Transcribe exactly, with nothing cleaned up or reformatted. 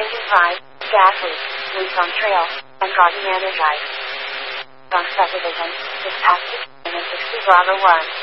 engine rise, gas leak, leaks on trail, and causing energize. Wrong subdivision, dispatch to sixty Bravo one.